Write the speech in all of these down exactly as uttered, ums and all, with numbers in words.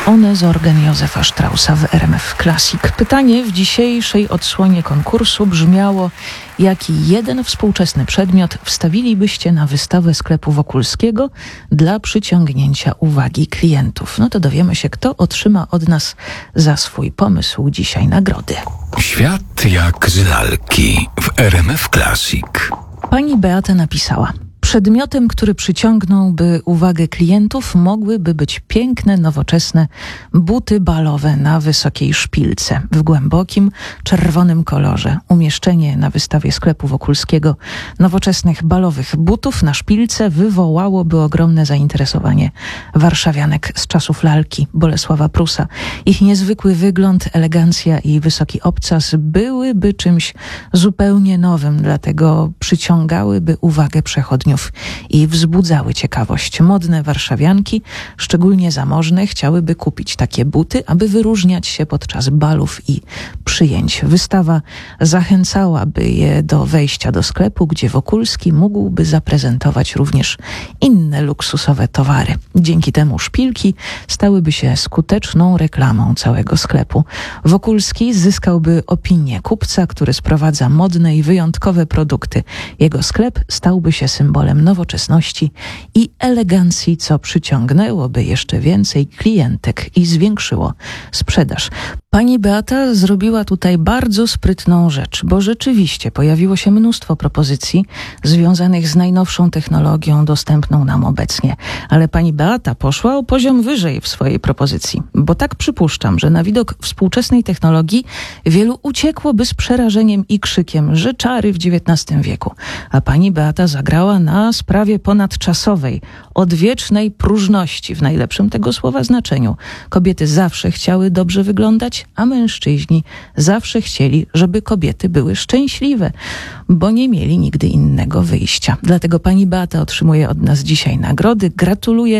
One z organ Józefa Straussa w R M F Classic. Pytanie w dzisiejszej odsłonie konkursu brzmiało: jaki jeden współczesny przedmiot wstawilibyście na wystawę sklepu Wokulskiego dla przyciągnięcia uwagi klientów? No to dowiemy się, kto otrzyma od nas za swój pomysł dzisiaj nagrody. Świat jak z lalki w R M F Classic. Pani Beata napisała: przedmiotem, który przyciągnąłby uwagę klientów, mogłyby być piękne, nowoczesne buty balowe na wysokiej szpilce w głębokim, czerwonym kolorze. Umieszczenie na wystawie sklepu Wokulskiego nowoczesnych balowych butów na szpilce wywołałoby ogromne zainteresowanie warszawianek z czasów lalki Bolesława Prusa. Ich niezwykły wygląd, elegancja i wysoki obcas byłyby czymś zupełnie nowym, dlatego przyciągałyby uwagę przechodniów i wzbudzały ciekawość. Modne warszawianki, szczególnie zamożne, chciałyby kupić takie buty, aby wyróżniać się podczas balów i przyjęć. Wystawa zachęcałaby je do wejścia do sklepu, gdzie Wokulski mógłby zaprezentować również inne luksusowe towary. Dzięki temu szpilki stałyby się skuteczną reklamą całego sklepu. Wokulski zyskałby opinię kupca, który sprowadza modne i wyjątkowe produkty. Jego sklep stałby się symbolem nowoczesności i elegancji, co przyciągnęłoby jeszcze więcej klientek i zwiększyło sprzedaż. Pani Beata zrobiła tutaj bardzo sprytną rzecz, bo rzeczywiście pojawiło się mnóstwo propozycji związanych z najnowszą technologią dostępną nam obecnie. Ale pani Beata poszła o poziom wyżej w swojej propozycji, bo tak przypuszczam, że na widok współczesnej technologii wielu uciekłoby z przerażeniem i krzykiem, że czary w dziewiętnastym wieku. A pani Beata zagrała na sprawie ponadczasowej, odwiecznej próżności w najlepszym tego słowa znaczeniu. Kobiety zawsze chciały dobrze wyglądać, a mężczyźni zawsze chcieli, żeby kobiety były szczęśliwe, bo nie mieli nigdy innego wyjścia. Dlatego pani Beata otrzymuje od nas dzisiaj nagrody. Gratuluję.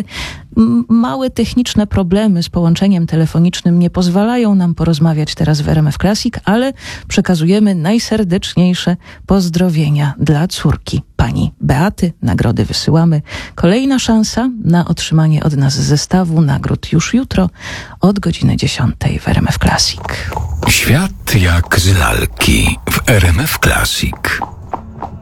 Małe techniczne problemy z połączeniem telefonicznym nie pozwalają nam porozmawiać teraz w R M F Classic, ale przekazujemy najserdeczniejsze pozdrowienia dla córki pani Beaty. Nagrody wysyłamy. Kolejna szansa na otrzymanie od nas zestawu nagród już jutro od godziny dziesiątej w R M F Classic. Świat jak z lalki w R M F Classic.